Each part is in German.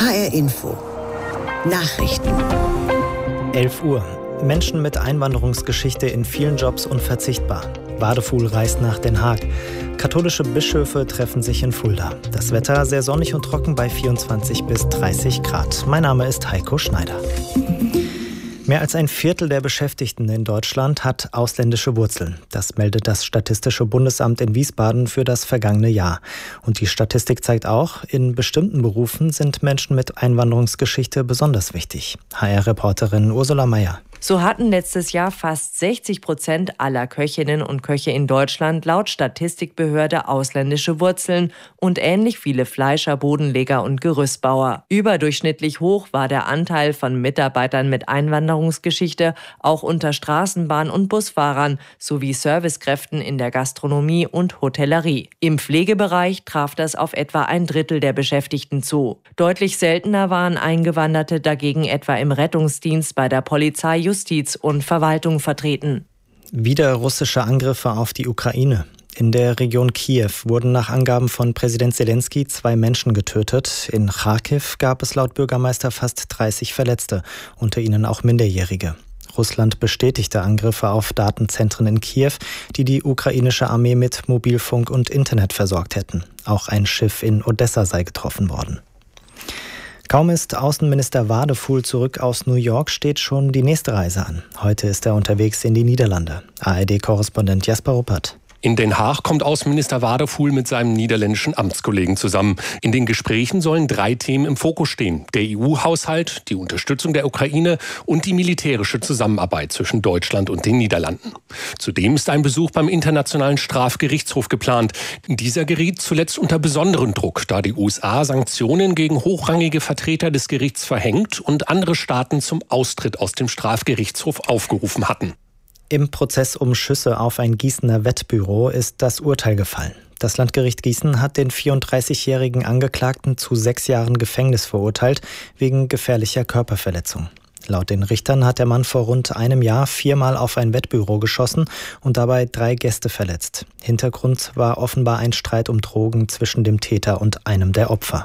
HR Info. Nachrichten. 11 Uhr. Menschen mit Einwanderungsgeschichte in vielen Jobs unverzichtbar. Wadefuhl reist nach Den Haag. Katholische Bischöfe treffen sich in Fulda. Das Wetter sehr sonnig und trocken bei 24 bis 30 Grad. Mein Name ist Heiko Schneider. Mehr als ein Viertel der Beschäftigten in Deutschland hat ausländische Wurzeln. Das meldet das Statistische Bundesamt in Wiesbaden für das vergangene Jahr. Und die Statistik zeigt auch, in bestimmten Berufen sind Menschen mit Einwanderungsgeschichte besonders wichtig. HR-Reporterin Ursula Meier. So hatten letztes Jahr fast 60% aller Köchinnen und Köche in Deutschland laut Statistikbehörde ausländische Wurzeln und ähnlich viele Fleischer, Bodenleger und Gerüstbauer. Überdurchschnittlich hoch war der Anteil von Mitarbeitern mit Einwanderungsgeschichte auch unter Straßenbahn- und Busfahrern sowie Servicekräften in der Gastronomie und Hotellerie. Im Pflegebereich traf das auf etwa ein Drittel der Beschäftigten zu. Deutlich seltener waren Eingewanderte dagegen etwa im Rettungsdienst, bei der Polizei, Justiz und Verwaltung vertreten. Wieder russische Angriffe auf die Ukraine. In der Region Kiew wurden nach Angaben von Präsident Zelensky 2 Menschen getötet. In Charkiw gab es laut Bürgermeister fast 30 Verletzte, unter ihnen auch Minderjährige. Russland bestätigte Angriffe auf Datenzentren in Kiew, die die ukrainische Armee mit Mobilfunk und Internet versorgt hätten. Auch ein Schiff in Odessa sei getroffen worden. Kaum ist Außenminister Wadefuhl zurück aus New York, steht schon die nächste Reise an. Heute ist er unterwegs in die Niederlande. ARD-Korrespondent Jasper Ruppert. In Den Haag kommt Außenminister Wadefuhl mit seinem niederländischen Amtskollegen zusammen. In den Gesprächen sollen 3 Themen im Fokus stehen: der EU-Haushalt, die Unterstützung der Ukraine und die militärische Zusammenarbeit zwischen Deutschland und den Niederlanden. Zudem ist ein Besuch beim Internationalen Strafgerichtshof geplant. Dieser geriet zuletzt unter besonderen Druck, da die USA Sanktionen gegen hochrangige Vertreter des Gerichts verhängt und andere Staaten zum Austritt aus dem Strafgerichtshof aufgerufen hatten. Im Prozess um Schüsse auf ein Gießener Wettbüro ist das Urteil gefallen. Das Landgericht Gießen hat den 34-jährigen Angeklagten zu 6 Jahren Gefängnis verurteilt, wegen gefährlicher Körperverletzung. Laut den Richtern hat der Mann vor rund einem Jahr 4-mal auf ein Wettbüro geschossen und dabei 3 Gäste verletzt. Hintergrund war offenbar ein Streit um Drogen zwischen dem Täter und einem der Opfer.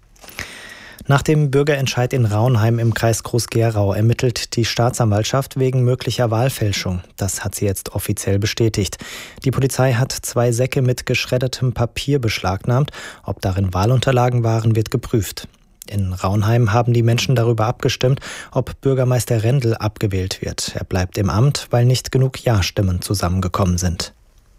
Nach dem Bürgerentscheid in Raunheim im Kreis Groß-Gerau ermittelt die Staatsanwaltschaft wegen möglicher Wahlfälschung. Das hat sie jetzt offiziell bestätigt. Die Polizei hat 2 Säcke mit geschreddertem Papier beschlagnahmt. Ob darin Wahlunterlagen waren, wird geprüft. In Raunheim haben die Menschen darüber abgestimmt, ob Bürgermeister Rendel abgewählt wird. Er bleibt im Amt, weil nicht genug Ja-Stimmen zusammengekommen sind.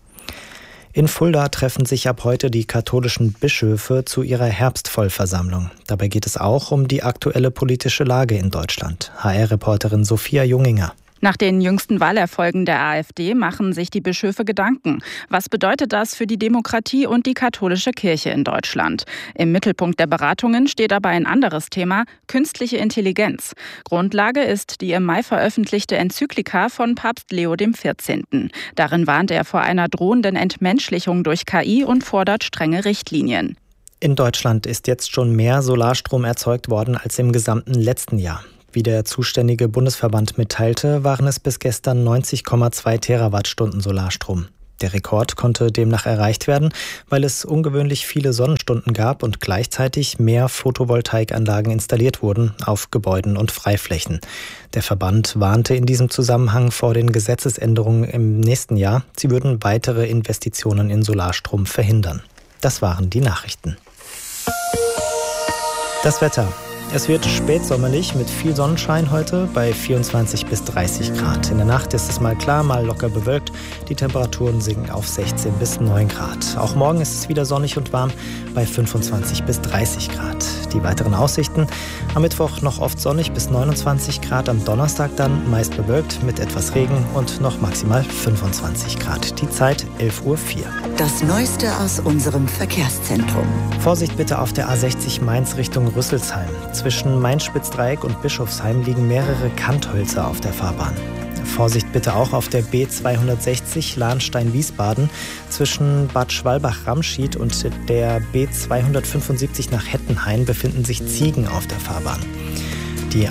In Fulda treffen sich ab heute die katholischen Bischöfe zu ihrer Herbstvollversammlung. Dabei geht es auch um die aktuelle politische Lage in Deutschland. HR-Reporterin Sophia Junginger. Nach den jüngsten Wahlerfolgen der AfD machen sich die Bischöfe Gedanken. Was bedeutet das für die Demokratie und die katholische Kirche in Deutschland? Im Mittelpunkt der Beratungen steht aber ein anderes Thema: künstliche Intelligenz. Grundlage ist die im Mai veröffentlichte Enzyklika von Papst Leo XIV. Darin warnt er vor einer drohenden Entmenschlichung durch KI und fordert strenge Richtlinien. In Deutschland ist jetzt schon mehr Solarstrom erzeugt worden als im gesamten letzten Jahr. Wie der zuständige Bundesverband mitteilte, waren es bis gestern 90,2 Terawattstunden Solarstrom. Der Rekord konnte demnach erreicht werden, weil es ungewöhnlich viele Sonnenstunden gab und gleichzeitig mehr Photovoltaikanlagen installiert wurden auf Gebäuden und Freiflächen. Der Verband warnte in diesem Zusammenhang vor den Gesetzesänderungen im nächsten Jahr. Sie würden weitere Investitionen in Solarstrom verhindern. Das waren die Nachrichten. Das Wetter. Es wird spätsommerlich mit viel Sonnenschein heute bei 24 bis 30 Grad. In der Nacht ist es mal klar, mal locker bewölkt. Die Temperaturen sinken auf 16 bis 9 Grad. Auch morgen ist es wieder sonnig und warm bei 25 bis 30 Grad. Die weiteren Aussichten: am Mittwoch noch oft sonnig bis 29 Grad, am Donnerstag dann meist bewölkt mit etwas Regen und noch maximal 25 Grad. Die Zeit 11:04 Uhr. Das Neueste aus unserem Verkehrszentrum. Vorsicht bitte auf der A60 Mainz Richtung Rüsselsheim. Zwischen Main-Spitz-Dreieck und Bischofsheim liegen mehrere Kanthölzer auf der Fahrbahn. Vorsicht bitte auch auf der B260 Lahnstein-Wiesbaden. Zwischen Bad Schwalbach-Ramschied und der B275 nach Hettenhain befinden sich Ziegen auf der Fahrbahn. Die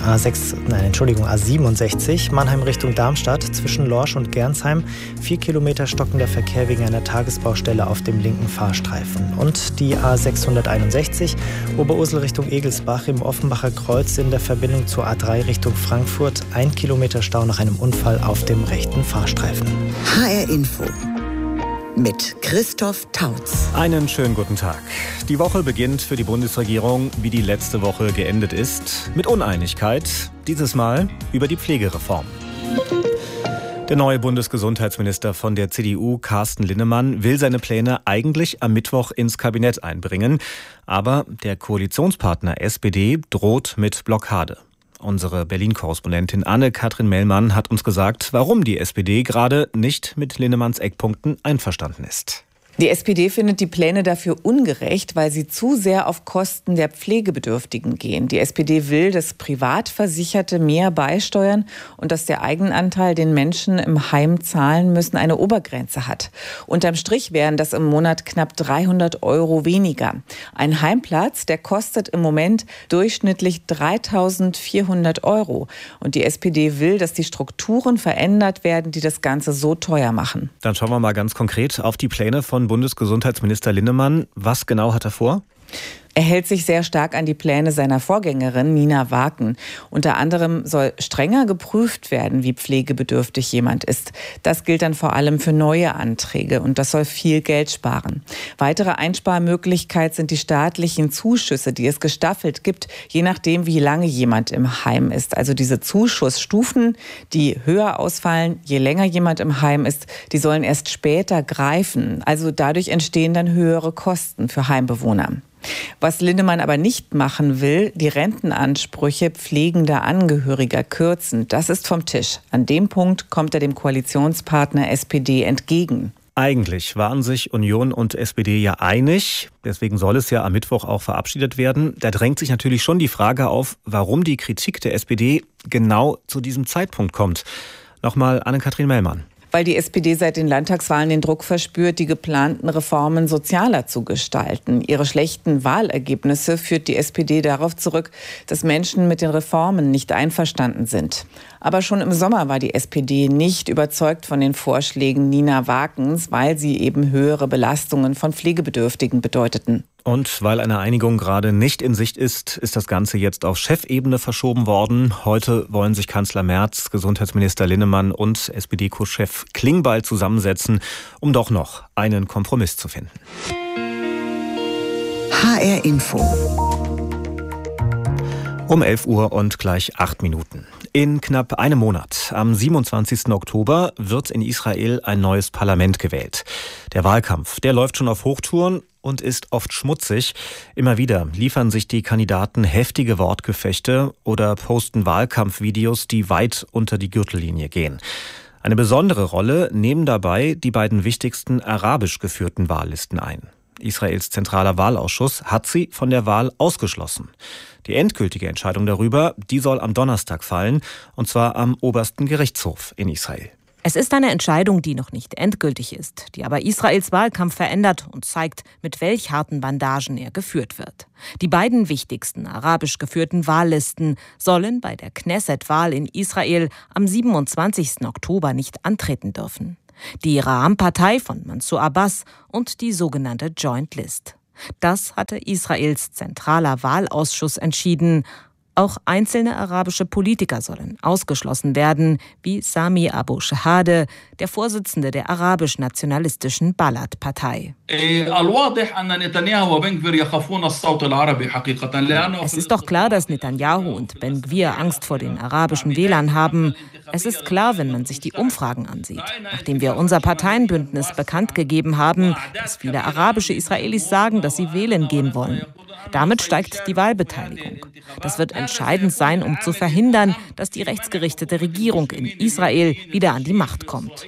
A67 Mannheim Richtung Darmstadt zwischen Lorsch und Gernsheim. 4 Kilometer stockender Verkehr wegen einer Tagesbaustelle auf dem linken Fahrstreifen. Und die A661 Oberursel Richtung Egelsbach im Offenbacher Kreuz in der Verbindung zur A3 Richtung Frankfurt. 1 Kilometer Stau nach einem Unfall auf dem rechten Fahrstreifen. HR Info mit Christoph Tautz. Einen schönen guten Tag. Die Woche beginnt für die Bundesregierung, wie die letzte Woche geendet ist, mit Uneinigkeit, dieses Mal über die Pflegereform. Der neue Bundesgesundheitsminister von der CDU, Carsten Linnemann, will seine Pläne eigentlich am Mittwoch ins Kabinett einbringen. Aber der Koalitionspartner SPD droht mit Blockade. Unsere Berlin-Korrespondentin Anne-Kathrin Mellmann hat uns gesagt, warum die SPD gerade nicht mit Linnemanns Eckpunkten einverstanden ist. Die SPD findet die Pläne dafür ungerecht, weil sie zu sehr auf Kosten der Pflegebedürftigen gehen. Die SPD will, dass Privatversicherte mehr beisteuern und dass der Eigenanteil, den Menschen im Heim zahlen müssen, eine Obergrenze hat. Unterm Strich wären das im Monat knapp 300 € weniger. Ein Heimplatz, der kostet im Moment durchschnittlich 3.400 €. Und die SPD will, dass die Strukturen verändert werden, die das Ganze so teuer machen. Dann schauen wir mal ganz konkret auf die Pläne von Bundesgesundheitsminister Linnemann. Was genau hat er vor? Er hält sich sehr stark an die Pläne seiner Vorgängerin Nina Waken. Unter anderem soll strenger geprüft werden, wie pflegebedürftig jemand ist. Das gilt dann vor allem für neue Anträge und das soll viel Geld sparen. Weitere Einsparmöglichkeit sind die staatlichen Zuschüsse, die es gestaffelt gibt, je nachdem, wie lange jemand im Heim ist. Also diese Zuschussstufen, die höher ausfallen, je länger jemand im Heim ist, die sollen erst später greifen. Also dadurch entstehen dann höhere Kosten für Heimbewohner. Was Linnemann aber nicht machen will, die Rentenansprüche pflegender Angehöriger kürzen. Das ist vom Tisch. An dem Punkt kommt er dem Koalitionspartner SPD entgegen. Eigentlich waren sich Union und SPD ja einig. Deswegen soll es ja am Mittwoch auch verabschiedet werden. Da drängt sich natürlich schon die Frage auf, warum die Kritik der SPD genau zu diesem Zeitpunkt kommt. Nochmal Anne-Kathrin Mellmann. Weil die SPD seit den Landtagswahlen den Druck verspürt, die geplanten Reformen sozialer zu gestalten. Ihre schlechten Wahlergebnisse führt die SPD darauf zurück, dass Menschen mit den Reformen nicht einverstanden sind. Aber schon im Sommer war die SPD nicht überzeugt von den Vorschlägen Nina Wakens, weil sie eben höhere Belastungen von Pflegebedürftigen bedeuteten. Und weil eine Einigung gerade nicht in Sicht ist, ist das Ganze jetzt auf Chefebene verschoben worden. Heute wollen sich Kanzler Merz, Gesundheitsminister Linnemann und SPD-Co-Chef Klingbeil zusammensetzen, um doch noch einen Kompromiss zu finden. HR Info. Um 11 Uhr und gleich 8 Minuten. In knapp einem Monat, am 27. Oktober, wird in Israel ein neues Parlament gewählt. Der Wahlkampf, der läuft schon auf Hochtouren und ist oft schmutzig. Immer wieder liefern sich die Kandidaten heftige Wortgefechte oder posten Wahlkampfvideos, die weit unter die Gürtellinie gehen. Eine besondere Rolle nehmen dabei die beiden wichtigsten arabisch geführten Wahllisten ein. Israels zentraler Wahlausschuss hat sie von der Wahl ausgeschlossen. Die endgültige Entscheidung darüber, die soll am Donnerstag fallen, und zwar am obersten Gerichtshof in Israel. Es ist eine Entscheidung, die noch nicht endgültig ist, die aber Israels Wahlkampf verändert und zeigt, mit welch harten Bandagen er geführt wird. Die beiden wichtigsten arabisch geführten Wahllisten sollen bei der Knesset-Wahl in Israel am 27. Oktober nicht antreten dürfen. Die Ra'am-Partei von Mansour Abbas und die sogenannte Joint List. Das hatte Israels zentraler Wahlausschuss entschieden. Auch einzelne arabische Politiker sollen ausgeschlossen werden, wie Sami Abu Shahade, der Vorsitzende der arabisch-nationalistischen Balad-Partei. Es ist doch klar, dass Netanyahu und Ben Gvir Angst vor den arabischen Wählern haben. Es ist klar, wenn man sich die Umfragen ansieht. Nachdem wir unser Parteienbündnis bekannt gegeben haben, dass viele arabische Israelis sagen, dass sie wählen gehen wollen. Damit steigt die Wahlbeteiligung. Das wird entscheidend sein, um zu verhindern, dass die rechtsgerichtete Regierung in Israel wieder an die Macht kommt.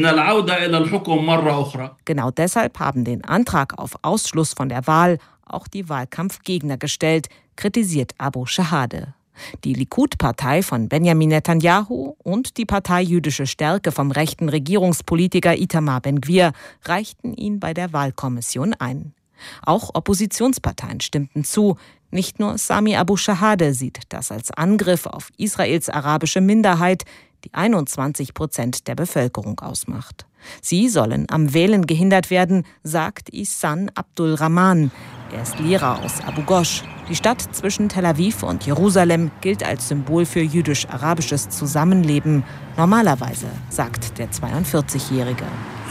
Genau deshalb haben den Antrag auf Ausschluss von der Wahl auch die Wahlkampfgegner gestellt, kritisiert Abu Shahade. Die Likud-Partei von Benjamin Netanyahu und die Partei Jüdische Stärke vom rechten Regierungspolitiker Itamar Ben Gvir reichten ihn bei der Wahlkommission ein. Auch Oppositionsparteien stimmten zu. Nicht nur Sami Abu Shahade sieht das als Angriff auf Israels arabische Minderheit, die 21% der Bevölkerung ausmacht. Sie sollen am Wählen gehindert werden, sagt Ihsan Abdul Rahman. Er ist Lehrer aus Abu Ghosh. Die Stadt zwischen Tel Aviv und Jerusalem gilt als Symbol für jüdisch-arabisches Zusammenleben. Normalerweise, sagt der 42-Jährige.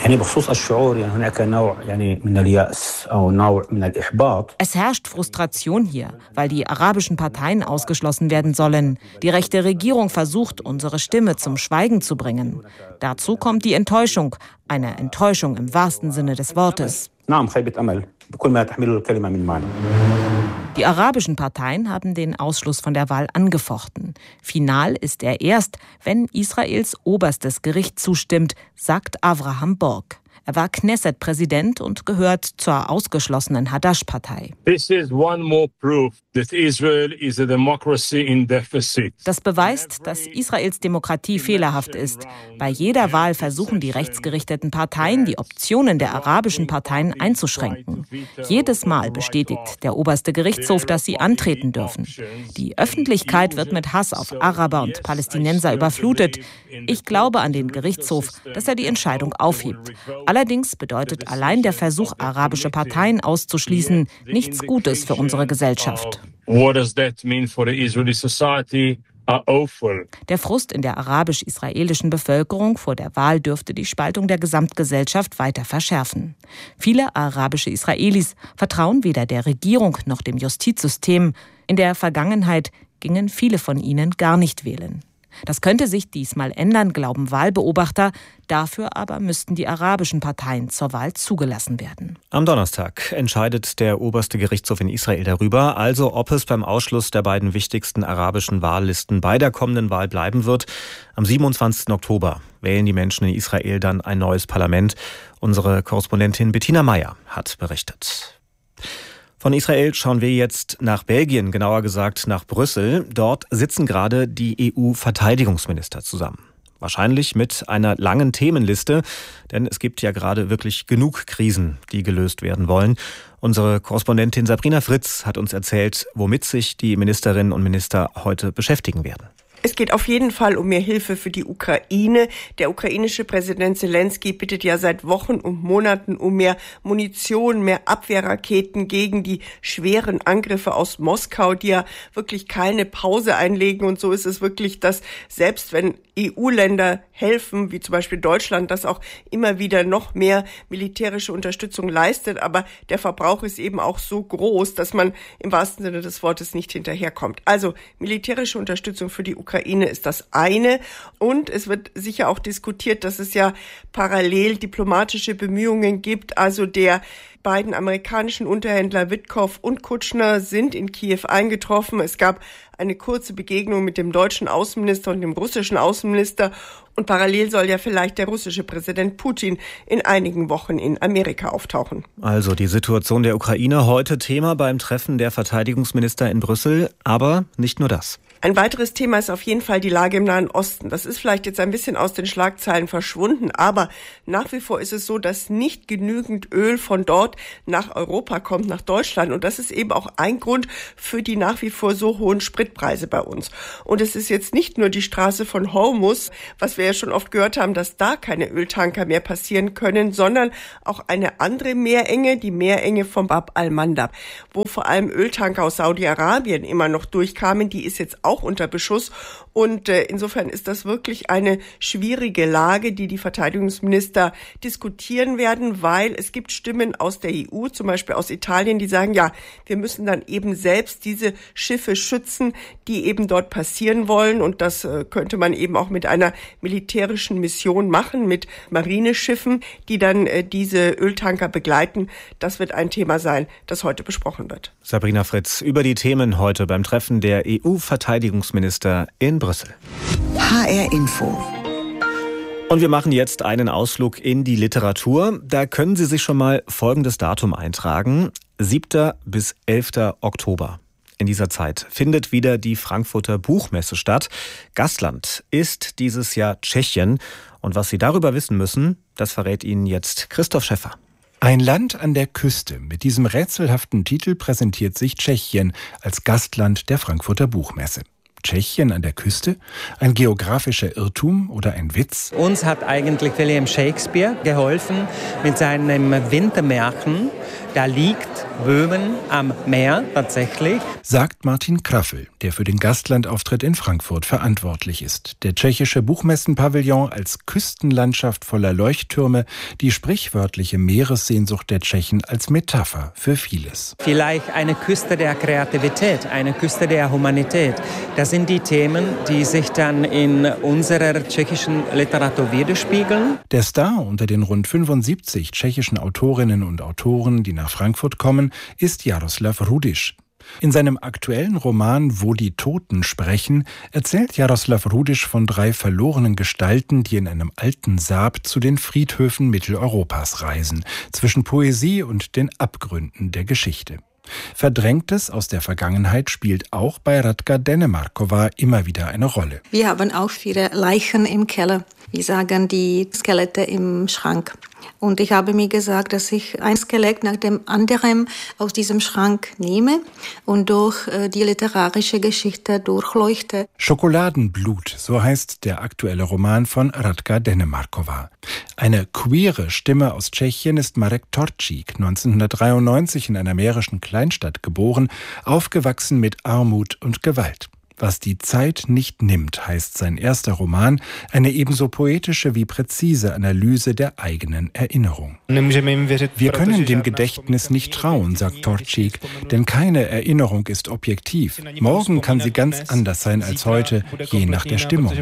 Es herrscht Frustration hier, weil die arabischen Parteien ausgeschlossen werden sollen. Die rechte Regierung versucht, unsere Stimme zum Schweigen zu bringen. Dazu kommt die Enttäuschung, eine Enttäuschung im wahrsten Sinne des Wortes. Die arabischen Parteien haben den Ausschluss von der Wahl angefochten. Final ist er erst, wenn Israels oberstes Gericht zustimmt, sagt Avraham Borg. Er war Knesset-Präsident und gehört zur ausgeschlossenen Hadash-Partei. Das beweist, dass Israels Demokratie fehlerhaft ist. Bei jeder Wahl versuchen die rechtsgerichteten Parteien, die Optionen der arabischen Parteien einzuschränken. Jedes Mal bestätigt der oberste Gerichtshof, dass sie antreten dürfen. Die Öffentlichkeit wird mit Hass auf Araber und Palästinenser überflutet. Ich glaube an den Gerichtshof, dass er die Entscheidung aufhebt. Allerdings bedeutet allein der Versuch, arabische Parteien auszuschließen, nichts Gutes für unsere Gesellschaft. Der Frust in der arabisch-israelischen Bevölkerung vor der Wahl dürfte die Spaltung der Gesamtgesellschaft weiter verschärfen. Viele arabische Israelis vertrauen weder der Regierung noch dem Justizsystem. In der Vergangenheit gingen viele von ihnen gar nicht wählen. Das könnte sich diesmal ändern, glauben Wahlbeobachter. Dafür aber müssten die arabischen Parteien zur Wahl zugelassen werden. Am Donnerstag entscheidet der oberste Gerichtshof in Israel darüber, also ob es beim Ausschluss der beiden wichtigsten arabischen Wahllisten bei der kommenden Wahl bleiben wird. Am 27. Oktober wählen die Menschen in Israel dann ein neues Parlament. Unsere Korrespondentin Bettina Meyer hat berichtet. Von Israel schauen wir jetzt nach Belgien, genauer gesagt nach Brüssel. Dort sitzen gerade die EU-Verteidigungsminister zusammen. Wahrscheinlich mit einer langen Themenliste, denn es gibt ja gerade wirklich genug Krisen, die gelöst werden wollen. Unsere Korrespondentin Sabrina Fritz hat uns erzählt, womit sich die Ministerinnen und Minister heute beschäftigen werden. Es geht auf jeden Fall um mehr Hilfe für die Ukraine. Der ukrainische Präsident Zelensky bittet ja seit Wochen und Monaten um mehr Munition, mehr Abwehrraketen gegen die schweren Angriffe aus Moskau, die ja wirklich keine Pause einlegen. Und so ist es wirklich, dass selbst wenn EU-Länder helfen, wie zum Beispiel Deutschland, das auch immer wieder noch mehr militärische Unterstützung leistet, aber der Verbrauch ist eben auch so groß, dass man im wahrsten Sinne des Wortes nicht hinterherkommt. Also militärische Unterstützung für die Ukraine ist das eine, und es wird sicher auch diskutiert, dass es ja parallel diplomatische Bemühungen gibt. Also der beiden amerikanischen Unterhändler Witkow und Kutschner sind in Kiew eingetroffen. Es gab eine kurze Begegnung mit dem deutschen Außenminister und dem russischen Außenminister. Und parallel soll ja vielleicht der russische Präsident Putin in einigen Wochen in Amerika auftauchen. Also die Situation der Ukraine heute Thema beim Treffen der Verteidigungsminister in Brüssel. Aber nicht nur das. Ein weiteres Thema ist auf jeden Fall die Lage im Nahen Osten. Das ist vielleicht jetzt ein bisschen aus den Schlagzeilen verschwunden, aber nach wie vor ist es so, dass nicht genügend Öl von dort nach Europa kommt, nach Deutschland. Und das ist eben auch ein Grund für die nach wie vor so hohen Spritpreise bei uns. Und es ist jetzt nicht nur die Straße von Hormuz, was wir ja schon oft gehört haben, dass da keine Öltanker mehr passieren können, sondern auch eine andere Meerenge, die Meerenge vom Bab al-Mandab, wo vor allem Öltanker aus Saudi-Arabien immer noch durchkamen. Die ist jetzt auch unter Beschuss. Und insofern ist das wirklich eine schwierige Lage, die Verteidigungsminister diskutieren werden, weil es gibt Stimmen aus der EU, zum Beispiel aus Italien, die sagen, ja, wir müssen dann eben selbst diese Schiffe schützen, die eben dort passieren wollen. Und das könnte man eben auch mit einer militärischen Mission machen, mit Marineschiffen, die dann diese Öltanker begleiten. Das wird ein Thema sein, das heute besprochen wird. Sabrina Fritz über die Themen heute beim Treffen der EU-Verteidigungsminister in Brüssel. HR Info. Und wir machen jetzt einen Ausflug in die Literatur. Da können Sie sich schon mal folgendes Datum eintragen: 7. bis 11. Oktober. In dieser Zeit findet wieder die Frankfurter Buchmesse statt. Gastland ist dieses Jahr Tschechien. Und was Sie darüber wissen müssen, das verrät Ihnen jetzt Christoph Schäffer. Ein Land an der Küste. Mit diesem rätselhaften Titel präsentiert sich Tschechien als Gastland der Frankfurter Buchmesse. Tschechien an der Küste? Ein geografischer Irrtum oder ein Witz? Uns hat eigentlich William Shakespeare geholfen mit seinem Wintermärchen. Da liegt Böhmen am Meer tatsächlich. Sagt Martin Kraffel, der für den Gastlandauftritt in Frankfurt verantwortlich ist. Der tschechische Buchmessenpavillon als Küstenlandschaft voller Leuchttürme, die sprichwörtliche Meeressehnsucht der Tschechen als Metapher für vieles. Vielleicht eine Küste der Kreativität, eine Küste der Humanität. Das sind die Themen, die sich dann in unserer tschechischen Literatur widerspiegeln. Der Star unter den rund 75 tschechischen Autorinnen und Autoren, die nach Frankfurt kommen, ist Jaroslav Rudiš. In seinem aktuellen Roman Wo die Toten sprechen erzählt Jaroslav Rudiš von 3 verlorenen Gestalten, die in einem alten Sarg zu den Friedhöfen Mitteleuropas reisen, zwischen Poesie und den Abgründen der Geschichte. Verdrängtes aus der Vergangenheit spielt auch bei Radka Dennemarkova immer wieder eine Rolle. Wir haben auch viele Leichen im Keller. Wir sagen die Skelette im Schrank. Und ich habe mir gesagt, dass ich ein Skelett nach dem anderen aus diesem Schrank nehme und durch die literarische Geschichte durchleuchte. Schokoladenblut, so heißt der aktuelle Roman von Radka Dennemarkova. Eine queere Stimme aus Tschechien ist Marek Torčík, 1993 in einer mährischen Kleinstadt geboren, aufgewachsen mit Armut und Gewalt. Was die Zeit nicht nimmt, heißt sein erster Roman, eine ebenso poetische wie präzise Analyse der eigenen Erinnerung. Wir können dem Gedächtnis nicht trauen, sagt Torčík, denn keine Erinnerung ist objektiv. Morgen kann sie ganz anders sein als heute, je nach der Stimmung.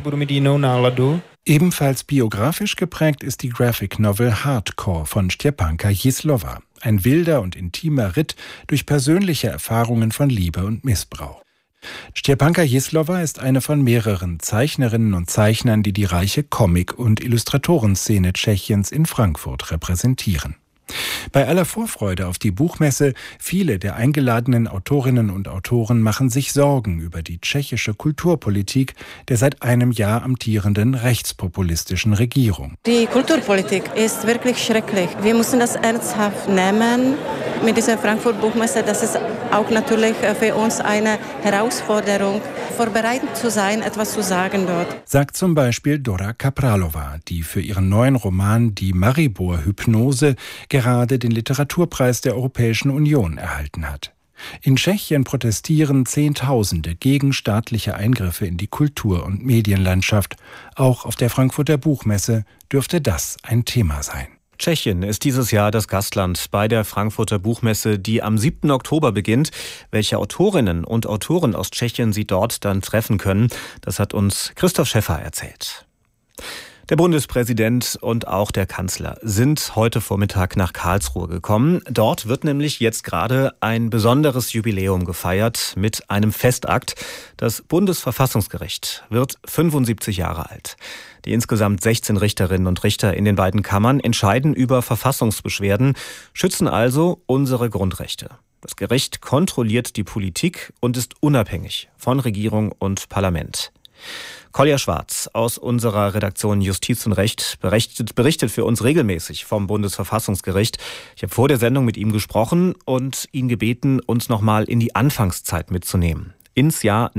Ebenfalls biografisch geprägt ist die Graphic Novel Hardcore von Štěpánka Jízlova. Ein wilder und intimer Ritt durch persönliche Erfahrungen von Liebe und Missbrauch. Štěpánka Jízlova ist eine von mehreren Zeichnerinnen und Zeichnern, die die reiche Comic- und Illustratorenszene Tschechiens in Frankfurt repräsentieren. Bei aller Vorfreude auf die Buchmesse, viele der eingeladenen Autorinnen und Autoren machen sich Sorgen über die tschechische Kulturpolitik der seit einem Jahr amtierenden rechtspopulistischen Regierung. Die Kulturpolitik ist wirklich schrecklich. Wir müssen das ernsthaft nehmen mit dieser Frankfurt-Buchmesse. Das ist auch natürlich für uns eine Herausforderung, vorbereitet zu sein, etwas zu sagen dort. Sagt zum Beispiel Dora Kapralova, die für ihren neuen Roman Die Maribor-Hypnose gerade den Literaturpreis der Europäischen Union erhalten hat. In Tschechien protestieren Zehntausende gegen staatliche Eingriffe in die Kultur- und Medienlandschaft. Auch auf der Frankfurter Buchmesse dürfte das ein Thema sein. Tschechien ist dieses Jahr das Gastland bei der Frankfurter Buchmesse, die am 7. Oktober beginnt. Welche Autorinnen und Autoren aus Tschechien Sie dort dann treffen können, das hat uns Christoph Schäffer erzählt. Der Bundespräsident und auch der Kanzler sind heute Vormittag nach Karlsruhe gekommen. Dort wird nämlich jetzt gerade ein besonderes Jubiläum gefeiert mit einem Festakt. Das Bundesverfassungsgericht wird 75 Jahre alt. Die insgesamt 16 Richterinnen und Richter in den beiden Kammern entscheiden über Verfassungsbeschwerden, schützen also unsere Grundrechte. Das Gericht kontrolliert die Politik und ist unabhängig von Regierung und Parlament. Kolja Schwarz aus unserer Redaktion Justiz und Recht berichtet für uns regelmäßig vom Bundesverfassungsgericht. Ich habe vor der Sendung mit ihm gesprochen und ihn gebeten, uns nochmal in die Anfangszeit mitzunehmen. Ins Jahr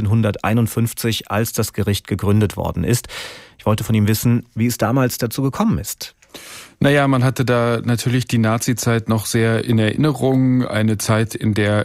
1951, als das Gericht gegründet worden ist. Ich wollte von ihm wissen, wie es damals dazu gekommen ist. Naja, man hatte da natürlich die Nazi-Zeit noch sehr in Erinnerung. Eine Zeit, in der